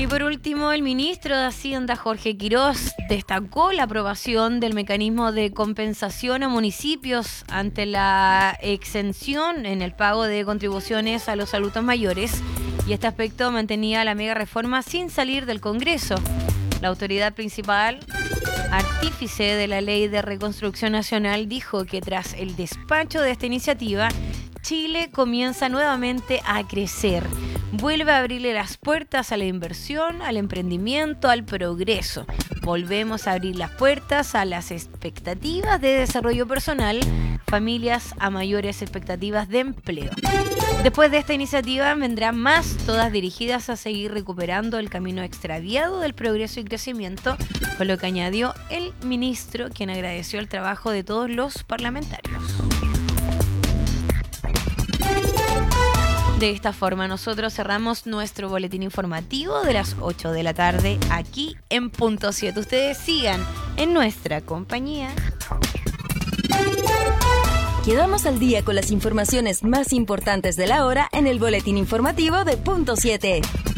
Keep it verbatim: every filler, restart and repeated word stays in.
Y por último, el ministro de Hacienda, Jorge Quirós, destacó la aprobación del mecanismo de compensación a municipios ante la exención en el pago de contribuciones a los adultos mayores, y este aspecto mantenía la mega reforma sin salir del Congreso. La autoridad principal, artífice de la Ley de Reconstrucción Nacional, dijo que tras el despacho de esta iniciativa, Chile comienza nuevamente a crecer. Vuelve a abrirle las puertas a la inversión, al emprendimiento, al progreso. Volvemos a abrir las puertas a las expectativas de desarrollo personal, familias a mayores expectativas de empleo. Después de esta iniciativa vendrán más, todas dirigidas a seguir recuperando el camino extraviado del progreso y crecimiento, con lo que añadió el ministro, quien agradeció el trabajo de todos los parlamentarios. De esta forma nosotros cerramos nuestro boletín informativo de las ocho de la tarde aquí en Punto siete. Ustedes sigan en nuestra compañía. Quedamos al día con las informaciones más importantes de la hora en el boletín informativo de Punto siete.